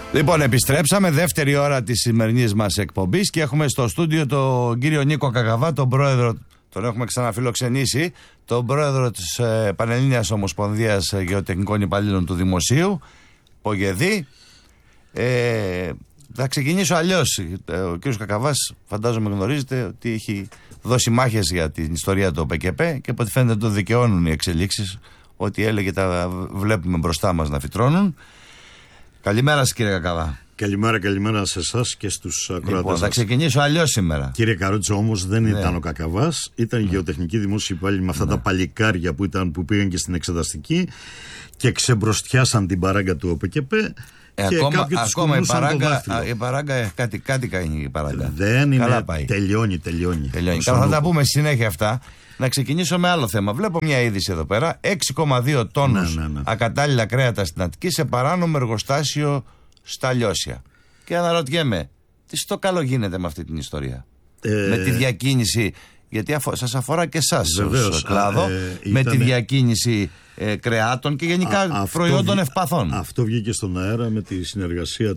Λοιπόν, επιστρέψαμε δεύτερη ώρα της σημερινής μας εκπομπής και έχουμε στο στούντιο τον κύριο Νίκο Κακαβά, τον πρόεδρο, τον έχουμε ξαναφιλοξενήσει, τον πρόεδρο της Πανελλήνιας Ομοσπονδίας Γεωτεχνικών Υπαλλήλων του Δημοσίου, Πογεδί. Θα ξεκινήσω αλλιώς. Ο κύριος Κακαβάς, φαντάζομαι γνωρίζετε ότι έχει δώσει μάχες για την ιστορία του ΟΠΚΠ και από ό,τι φαίνεται το δικαιώνουν οι εξελίξεις. Ό,τι έλεγε τα βλέπουμε μπροστά μας να φυτρώνουν. Καλημέρα σας, κύριε Κακαβά. Καλημέρα σε εσάς και στους ακροατές. Λοιπόν, θα ξεκινήσω αλλιώς σήμερα. Κύριε Καρότσο, όμως δεν ήταν ο Κακαβάς, ήταν η γεωτεχνική δημόσια υπάλληλοι με αυτά τα παλικάρια που πήγαν και στην εξεταστική και ξεμπροστιάσαν την παράγκα του ΟΠΚΠ. Ακόμα η παράγκα κάτι κάνει η παράγκα. Δεν είναι. Τελειώνει. Καλά, θα τα πούμε στη συνέχεια αυτά. Να ξεκινήσω με άλλο θέμα. Βλέπω μια είδηση εδώ πέρα. 6,2 τόνους ακατάλληλα κρέατα στην Αττική σε παράνομο εργοστάσιο στα Λιώσια. Και αναρωτιέμαι, τι στο καλό γίνεται με αυτή την ιστορία? Με τη διακίνηση, γιατί σας αφορά και εσάς ως κλάδο, με τη διακίνηση κρεάτων και γενικά προϊόντων ευπαθών. Αυτό βγήκε στον αέρα με τη συνεργασία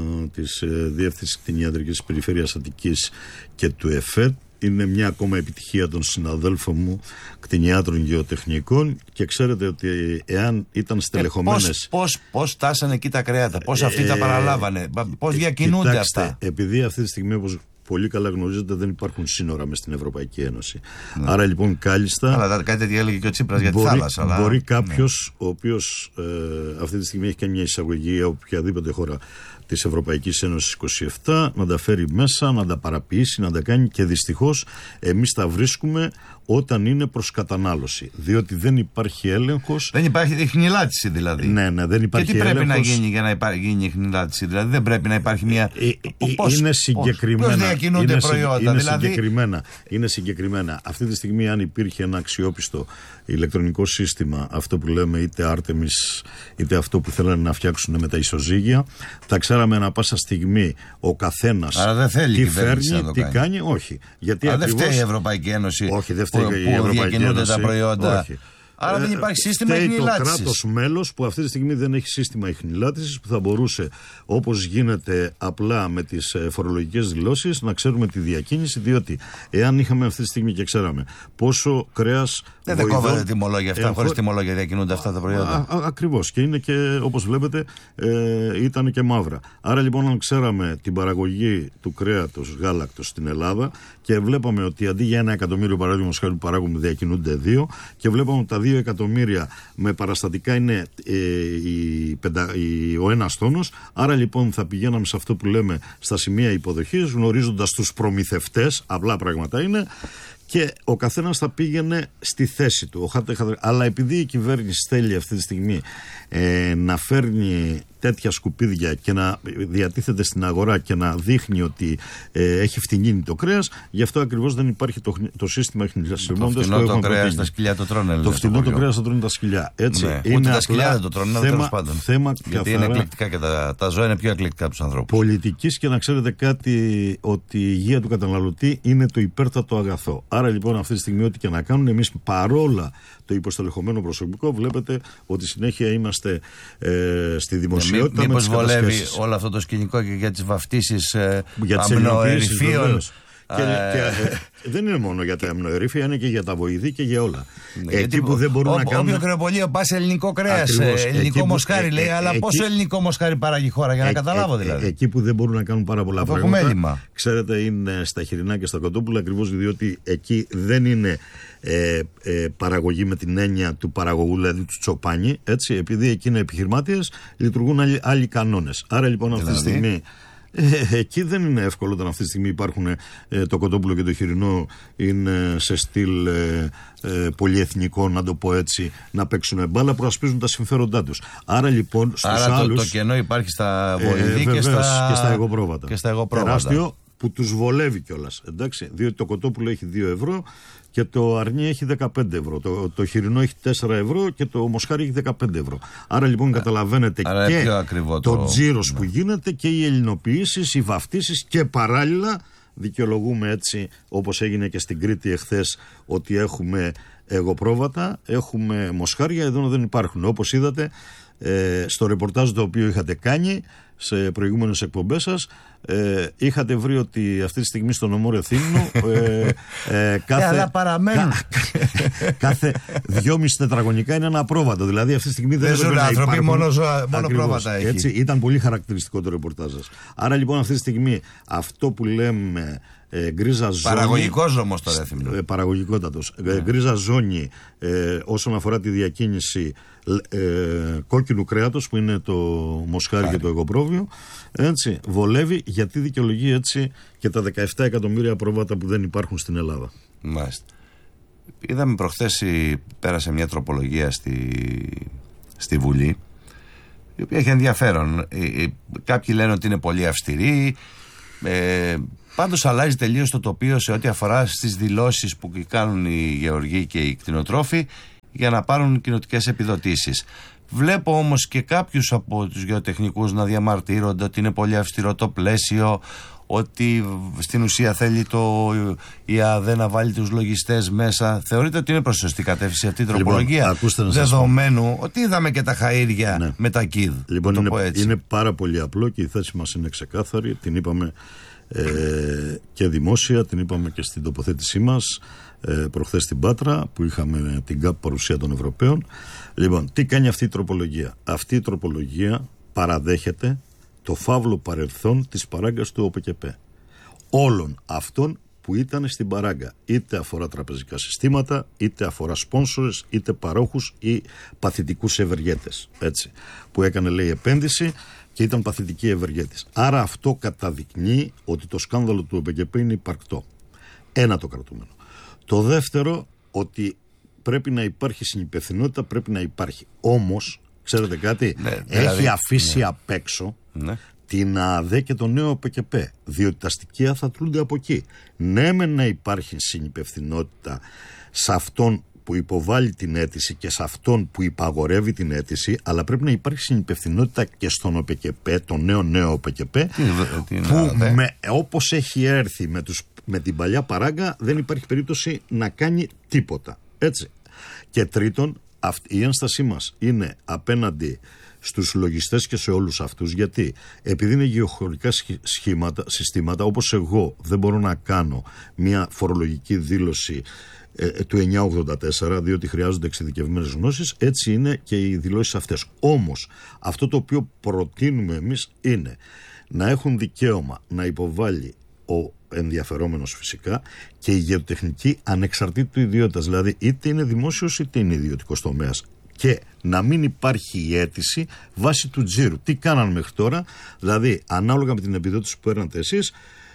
της Διεύθυνσης Κτηνιατρικής Περιφέρειας Αττικής και του ΕΦΕΤ. Είναι μια ακόμα επιτυχία των συναδέλφων μου κτηνιάτρων γεωτεχνικών και ξέρετε ότι εάν ήταν στελεχωμένες... Πώς φτάσανε εκεί τα κρέατα, πώς αυτοί τα παραλάβανε, πώς διακινούνται αυτά? Επειδή αυτή τη στιγμή, όπως πολύ καλά γνωρίζετε, δεν υπάρχουν σύνορα μες στην Ευρωπαϊκή Ένωση. Άρα λοιπόν κάλλιστα... Αλλά κάτι τέτοιο έλεγε και ο Τσίπρας για τη θάλασσα. Μπορεί κάποιος ο οποίος αυτή τη στιγμή έχει κάνει μια εισαγωγή από οποιαδήποτε χώρα της Ευρωπαϊκής Ένωσης 27, να τα φέρει μέσα, να τα παραποιήσει, να τα κάνει, και δυστυχώς εμείς τα βρίσκουμε όταν είναι προς κατανάλωση. Διότι δεν υπάρχει έλεγχος. Δεν υπάρχει ιχνηλάτηση δηλαδή. Ναι, δεν υπάρχει έλεγχος. Και τι πρέπει να γίνει για να γίνει ιχνηλάτηση? Δηλαδή δεν πρέπει να υπάρχει μια... Είναι συγκεκριμένα. Πώς διακινούνται προϊόντα? Είναι συγκεκριμένα. Αυτή τη στιγμή, αν υπήρχε ένα αξιόπιστο ηλεκτρονικό σύστημα, αυτό που λέμε είτε Artemis είτε αυτό που θέλανε να φτιάξουν με τα ισοζύγια, θα ξέραμε ανα πάσα στιγμή ο καθένας τι φέρνει, τι κάνει. Όχι. Γιατί δεν φταίει η Ευρωπαϊκή Ένωση. Όχι, δεν φταίει η Ευρωπαϊκή Ένωση. Τα προϊόντα. Όχι. Άρα δεν υπάρχει σύστημα ιχνηλάτησης. Το κράτος μέλος που αυτή τη στιγμή δεν έχει σύστημα ιχνηλάτησης, που θα μπορούσε, όπως γίνεται απλά με τις φορολογικές δηλώσεις, να ξέρουμε τη διακίνηση, διότι εάν είχαμε αυτή τη στιγμή και ξέραμε πόσο κρέας... Δεν κόβεται τιμολόγια αυτά, χωρίς τιμολόγια διακινούνται αυτά τα προϊόντα. Ακριβώς. Και είναι και, όπως βλέπετε, ήταν και μαύρα. Άρα λοιπόν, αν ξέραμε την παραγωγή του κρέατος γάλακτος στην Ελλάδα και βλέπαμε ότι αντί για 1 εκατομμύριο παράδειγμα που παράγουμε διακινούνται 2, και βλέπαμε τα 2 εκατομμύρια με παραστατικά είναι ο ένας τόνος. Άρα λοιπόν θα πηγαίναμε σε αυτό που λέμε στα σημεία υποδοχής, γνωρίζοντας τους προμηθευτές, απλά πράγματα είναι, και ο καθένας θα πήγαινε στη θέση του. Αλλά επειδή η κυβέρνηση θέλει αυτή τη στιγμή να φέρνει τέτοια σκουπίδια και να διατίθεται στην αγορά και να δείχνει ότι έχει φτηνίνει το κρέας, γι' αυτό ακριβώς δεν υπάρχει το σύστημα ιχνηλατισμών. Το φτηνό το κρέας τα σκυλιά το τρώνε. Το φτηνό το κρέας το τρώνε τα σκυλιά. Έτσι, ναι, ούτε τα σκυλιά δεν το τρώνε, τέλος πάντων. Γιατί είναι εκλεκτικά και τα ζώα είναι πιο εκλεκτικά από τους ανθρώπους. Πολιτικής, και να ξέρετε κάτι, ότι η υγεία του καταναλωτή είναι το υπέρτατο αγαθό. Άρα λοιπόν αυτή τη στιγμή, ό,τι και να κάνουν, εμείς παρόλα το υποστελεχωμένο προσωπικό, βλέπετε ότι συνέχεια είμαστε στη δημοσιότητα. Μήπως βολεύει όλο αυτό το σκηνικό και για τις βαφτίσεις αμνοερυφίων? Δεν είναι μόνο για τα αμνοερύφια, είναι και για τα βοηδή και για όλα. Εκεί που δεν μπορούν να κάνουν. Όποιο κρεοπολείο πας ελληνικό κρέας, ελληνικό μοσχάρι λέει, αλλά πόσο ελληνικό μοσχάρι παράγει η χώρα, για να καταλάβω δηλαδή. Εκεί που δεν μπορούν να κάνουν πάρα πολλά πράγματα, ξέρετε, είναι στα χοιρινά και στα κοτόπουλα, ακριβώς διότι εκεί δεν είναι παραγωγή με την έννοια του παραγωγού, δηλαδή του τσοπάνι, έτσι, επειδή εκεί είναι επιχειρημάτιες, λειτουργούν άλλοι κανόνες. Άρα λοιπόν αυτή τη στιγμή εκεί δεν είναι εύκολο, όταν αυτή τη στιγμή υπάρχουν το κοτόπουλο και το χοιρινό είναι σε στυλ πολυεθνικό, να το πω έτσι, να παίξουν μπάλα, προασπίζουν τα συμφέροντά τους. Άρα λοιπόν στους άλλους, το κενό υπάρχει στα βοηδή και στα εγωπρόβατα. Τεράστιο, που τους βολεύει κιόλας, εντάξει, διότι το κοτόπουλο έχει 2 ευρώ και το αρνί έχει 15 ευρώ, το χοιρινό έχει 4 ευρώ και το μοσχάρι έχει 15 ευρώ. Άρα λοιπόν καταλαβαίνετε και το τζίρος που γίνεται και οι ελληνοποιήσεις, οι βαφτίσεις, και παράλληλα δικαιολογούμε έτσι, όπως έγινε και στην Κρήτη εχθές, ότι έχουμε εγωπρόβατα, έχουμε μοσχάρια, εδώ δεν υπάρχουν. Όπως είδατε, στο ρεπορτάζ το οποίο είχατε κάνει σε προηγούμενες εκπομπές σας, είχατε βρει ότι αυτή τη στιγμή στο νομό Ρεθύμνου κάθε 2,5 τετραγωνικά είναι ένα πρόβατο. Δηλαδή αυτή τη στιγμή δεν ζουν άνθρωποι, μόνο πρόβατα έχει. Έτσι, ήταν πολύ χαρακτηριστικό το ρεπορτάζ σας. Άρα λοιπόν αυτή τη στιγμή αυτό που λέμε γκρίζα ζώνη. Παραγωγικός όμως το Ρέθυμνο. Παραγωγικότατος. Γκρίζα ζώνη όσον αφορά τη διακίνηση κόκκινου κρέατος που είναι το μοσχάρι και το εγωπρόβιο. Έτσι, βολεύει, γιατί δικαιολογεί έτσι και τα 17 εκατομμύρια πρόβατα που δεν υπάρχουν στην Ελλάδα. Μάλιστα. Είδαμε προχθές, πέρασε μια τροπολογία στη Βουλή, η οποία έχει ενδιαφέρον. Κάποιοι λένε ότι είναι πολύ αυστηρή. Πάντως αλλάζει τελείως το τοπίο σε ό,τι αφορά στις δηλώσεις που κάνουν οι γεωργοί και οι κτηνοτρόφοι για να πάρουν κοινοτικές επιδοτήσεις. Βλέπω όμως και κάποιους από τους γεωτεχνικούς να διαμαρτύρονται ότι είναι πολύ αυστηρό το πλαίσιο, ότι στην ουσία θέλει η ΑΔΕ να βάλει τους λογιστές μέσα. Θεωρείτε ότι είναι προς σωστή κατεύθυνση αυτή η τροπολογία? Λοιπόν, δεδομένου ότι είδαμε και τα χαΐρια με τα ΚΙΔ. Λοιπόν, είναι πάρα πολύ απλό και η θέση μας είναι ξεκάθαρη. Την είπαμε και δημόσια, την είπαμε και στην τοποθέτησή μας προχθές στην Πάτρα που είχαμε την ΚΑΠ παρουσία των Ευρωπαίων. Λοιπόν, τι κάνει αυτή η τροπολογία? Αυτή η τροπολογία παραδέχεται το φαύλο παρελθόν της παράγκας του ΟΠΚΠ. Όλων αυτών που ήταν στην παράγκα. Είτε αφορά τραπεζικά συστήματα, είτε αφορά σπόνσορες, είτε παρόχους ή παθητικούς ευεργέτες. Έτσι. Που έκανε, λέει, επένδυση και ήταν παθητικοί ευεργέτες. Άρα αυτό καταδεικνύει ότι το σκάνδαλο του ΟΠΚΠ είναι υπαρκτό. Ένα το κρατούμενο. Το δεύτερο, ότι πρέπει να υπάρχει συνυπευθυνότητα, πρέπει να υπάρχει. Όμως, ξέρετε κάτι, έχει αφήσει απ' έξω την ΑΔΕ και το νέο ΟΠΚΠ, διότι τα στοιχεία θα τρούνται από εκεί. Ναι, με να υπάρχει συνυπευθυνότητα σε αυτόν που υποβάλλει την αίτηση και σε αυτόν που υπαγορεύει την αίτηση, αλλά πρέπει να υπάρχει συνυπευθυνότητα και στον ΟΠΚΠ, το νέο ΟΠΚΠ, που όπως έχει έρθει με την παλιά παράγκα δεν υπάρχει περίπτωση να κάνει τίποτα. Έτσι. Και τρίτον, η ένστασή μας είναι απέναντι στους λογιστές και σε όλους αυτούς, γιατί επειδή είναι γεωχωρικά συστήματα, όπως εγώ δεν μπορώ να κάνω μια φορολογική δήλωση του 984, διότι χρειάζονται εξειδικευμένες γνώσεις, έτσι είναι και οι δηλώσεις αυτές. Όμως αυτό το οποίο προτείνουμε εμείς είναι να έχουν δικαίωμα να υποβάλει ο ενδιαφερόμενος φυσικά και η γεωτεχνική ανεξαρτήτου ιδιότητας, δηλαδή είτε είναι δημόσιος είτε είναι ιδιωτικός τομέας, και να μην υπάρχει η αίτηση βάσει του τζίρου. Τι κάναν μέχρι τώρα? Δηλαδή ανάλογα με την επιδότηση που παίρνατε εσείς,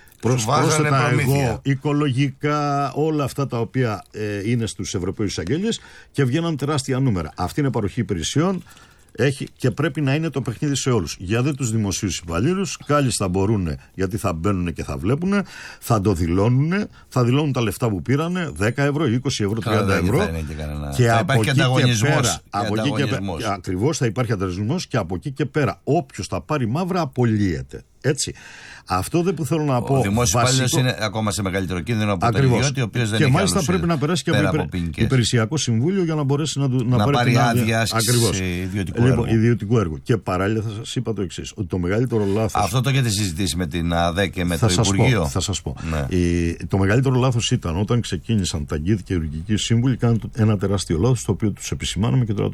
πρόσθετα εγώ, οικολογικά, όλα αυτά τα οποία είναι στους Ευρωπαίους εισαγγελίες, και βγαίναν τεράστια νούμερα. Αυτή είναι παροχή υπηρεσιών. Έχει και πρέπει να είναι το παιχνίδι σε όλους. Για δε τους δημοσίους υπαλλήλους, κάλλιστα μπορούν, γιατί θα μπαίνουν και θα βλέπουν, θα το δηλώνουν, θα δηλώνουν τα λεφτά που πήρανε, 10 ευρώ, 20 ευρώ, 30 ευρώ. Και θα υπάρχει και ανταγωνισμός. Ακριβώς, θα υπάρχει ανταγωνισμός, και από εκεί και πέρα όποιος θα πάρει μαύρα απολύεται. Έτσι. Αυτό δεν που θέλω να πω. Ο δημόσιος υπάλληλος είναι ακόμα σε μεγαλύτερο κίνδυνο από τον ιδιώτη, ο οποίος δεν και έχει μάλιστα πρέπει να περάσει και από υπηρεσιακό συμβούλιο για να μπορέσει να πάρει άδεια ιδιωτικού έργου. Και παράλληλα θα σας είπα το εξής, ότι το μεγαλύτερο λάθος. Αυτό το έχετε συζητήσει με την ΑΔΕ και με το Υπουργείο? Θα σας πω. Ναι. Το μεγαλύτερο λάθος ήταν όταν ξεκίνησαν τα γκίδ και χειρουργικοί σύμβουλοι, κάνουν ένα τεράστιο λάθος, το οποίο τους επισημάνουμε και τώρα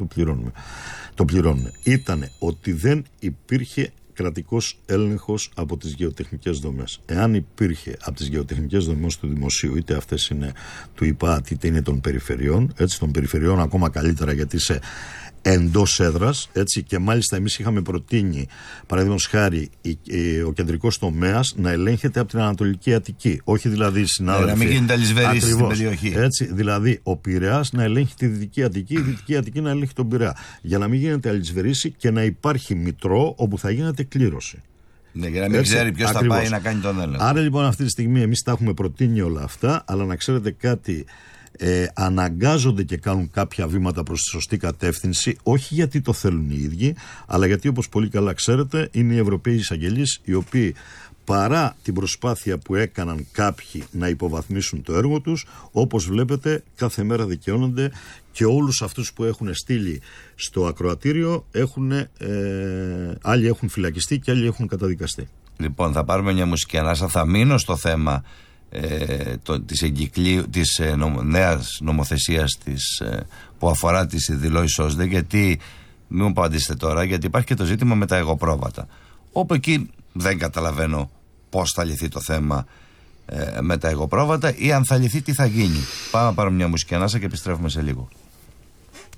το πληρώνουμε. Ήτανε ότι δεν υπήρχε κρατικός έλεγχος από τις γεωτεχνικές δομές. Εάν υπήρχε από τις γεωτεχνικές δομές του δημοσίου, είτε αυτές είναι του ΙΠΑΤ είτε είναι των περιφερειών, έτσι, των περιφερειών ακόμα καλύτερα γιατί είσαι εντός έδρας, έτσι, και μάλιστα εμείς είχαμε προτείνει, παραδείγματος χάρη, ο κεντρικός τομέας να ελέγχεται από την Ανατολική Αττική. Όχι δηλαδή, συνάδελφοι, να μην γίνεται αλυσβερής στην περιοχή. Έτσι, δηλαδή ο Πειραιάς να ελέγχει τη Δυτική Αττική, η Δυτική Αττική να ελέγχει τον Πειραιά. Για να μην γίνεται αλυσβερίση και να υπάρχει μητρό όπου θα γίνεται κλήρωση. Ναι, για να μην ξέρει ποιος θα πάει να κάνει τον έλεγχο. Άρα λοιπόν αυτή τη στιγμή εμείς τα έχουμε προτείνει όλα αυτά, αλλά να ξέρετε κάτι. αναγκάζονται και κάνουν κάποια βήματα προς τη σωστή κατεύθυνση, όχι γιατί το θέλουν οι ίδιοι, αλλά γιατί, όπως πολύ καλά ξέρετε, είναι οι Ευρωπαίοι εισαγγελείς, οι οποίοι παρά την προσπάθεια που έκαναν κάποιοι να υποβαθμίσουν το έργο τους, όπως βλέπετε κάθε μέρα δικαιώνονται, και όλους αυτούς που έχουν στείλει στο ακροατήριο άλλοι έχουν φυλακιστεί και άλλοι έχουν καταδικαστεί. Λοιπόν, θα πάρουμε μια μουσική ανάσα. Θα μείνω στο θέμα της νέας νομοθεσίας που αφορά τις δηλώσεις ΩΣΔΕ, γιατί μην μου απαντήσετε τώρα, γιατί υπάρχει και το ζήτημα με τα εγωπρόβατα, όπου εκεί δεν καταλαβαίνω πώς θα λυθεί το θέμα με τα εγωπρόβατα, ή αν θα λυθεί τι θα γίνει. Πάμε να πάρουμε μια μουσική ανάσα και επιστρέφουμε σε λίγο.